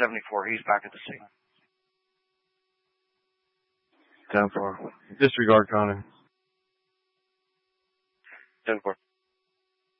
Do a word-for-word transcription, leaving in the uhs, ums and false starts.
seventy-four. He's back at the scene. ten four. Disregard, Connor. ten four.